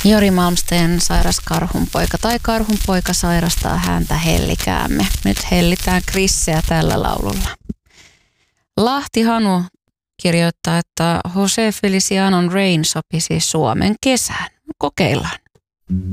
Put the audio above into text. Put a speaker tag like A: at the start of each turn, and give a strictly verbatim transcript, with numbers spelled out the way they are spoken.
A: Jori Malmsteen sairas karhunpoika tai karhunpoika sairastaa häntä, hellikäämme. Nyt hellitään Krisseä tällä laululla. Lahti Hanu kirjoittaa, että Jose Felicianon Rain sopisi Suomen kesään. Kokeillaan.